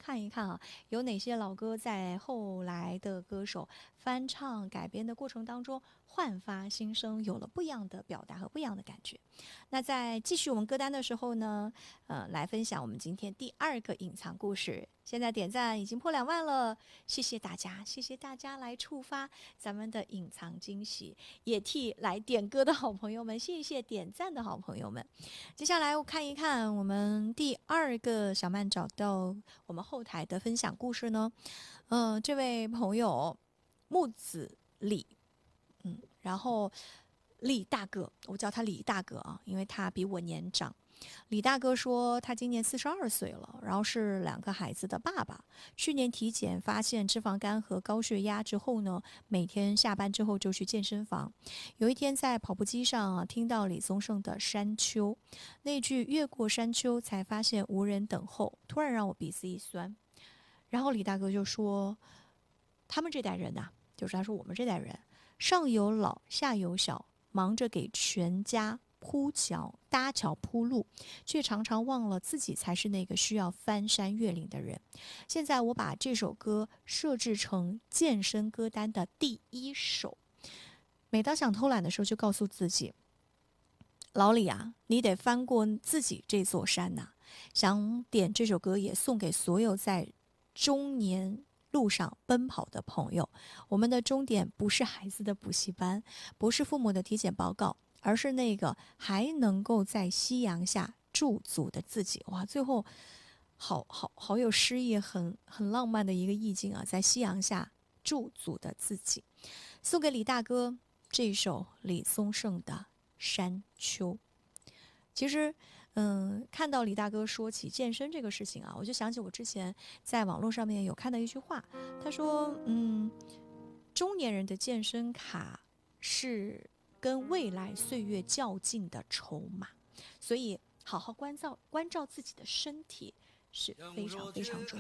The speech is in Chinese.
看一看啊，有哪些老歌在后来的歌手翻唱改编的过程当中焕发新生，有了不一样的表达和不一样的感觉。那在继续我们歌单的时候呢，来分享我们今天第2个隐藏故事。现在点赞已经破2万了，谢谢大家，谢谢大家来触发咱们的隐藏惊喜，也替来点歌的好朋友们，谢谢点赞的好朋友们。接下来我看一看我们第2个小曼找到我们后台的分享故事呢，这位朋友木子李，然后李大哥，我叫他李大哥啊，因为他比我年长。李大哥说他今年42岁了，然后是2个孩子的爸爸。去年体检发现脂肪肝和高血压之后呢，每天下班之后就去健身房。有一天在跑步机上啊，听到李宗盛的《山丘》，那句越过山丘才发现无人等候，突然让我鼻子一酸。然后李大哥就说，他们这代人呐，就是他说我们这代人，上有老下有小，忙着给全家铺桥搭桥铺路，却常常忘了自己才是那个需要翻山越岭的人。现在我把这首歌设置成健身歌单的第1首，每当想偷懒的时候就告诉自己，老李啊，你得翻过自己这座山呐。想点这首歌也送给所有在中年路上奔跑的朋友，我们的终点不是孩子的补习班，不是父母的体检报告，而是那个还能够在夕阳下驻足的自己。哇，最后好有诗意，很浪漫的一个意境啊，在夕阳下驻足的自己。送给李大哥这一首李宗盛的《山丘》。其实看到李大哥说起健身这个事情啊，我就想起我之前在网络上面有看到一句话，他说中年人的健身卡是跟未来岁月较劲的筹码，所以好好关照自己的身体是非常非常重要的。